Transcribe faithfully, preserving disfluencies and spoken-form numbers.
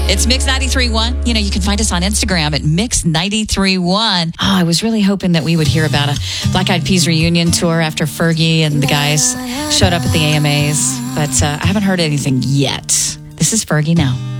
It's Mix ninety-three point one. You know, you can find us on Instagram at Mix ninety-three point one. Oh, I was really hoping that we would hear about a Black Eyed Peas reunion tour after Fergie and the guys showed up at the A M As, but uh, I haven't heard anything yet. This is Fergie now.